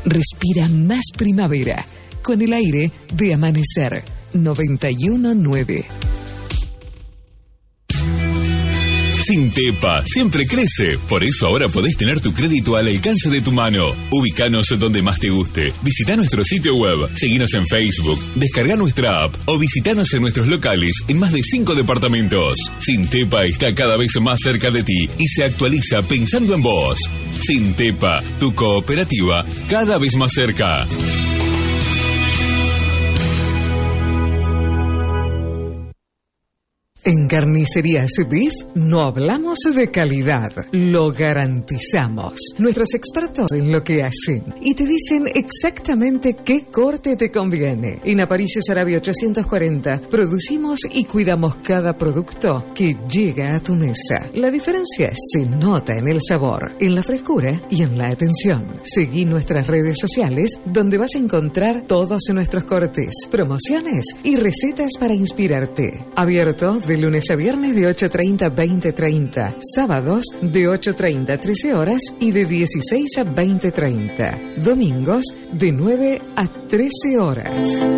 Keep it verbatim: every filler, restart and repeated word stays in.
Respira más primavera con el aire de Amanecer noventa y uno nueve. Sintepa siempre crece, por eso ahora podés tener tu crédito al alcance de tu mano. Ubícanos donde más te guste. Visita nuestro sitio web, seguinos en Facebook, descarga nuestra app o visitanos en nuestros locales en más de cinco departamentos. Sintepa está cada vez más cerca de ti y se actualiza pensando en vos. Sintepa, tu cooperativa cada vez más cerca. En Carnicerías Beef no hablamos de calidad, lo garantizamos. Nuestros expertos en lo que hacen y te dicen exactamente qué corte te conviene. En Aparicio Saravia ochocientos cuarenta producimos y cuidamos cada producto que llega a tu mesa. La diferencia se nota en el sabor, en la frescura y en la atención. Seguí nuestras redes sociales donde vas a encontrar todos nuestros cortes, promociones y recetas para inspirarte. Abierto de lunes a viernes de ocho treinta a veinte treinta, sábados de ocho treinta a trece horas y de dieciséis a veinte treinta, domingos de nueve a trece horas.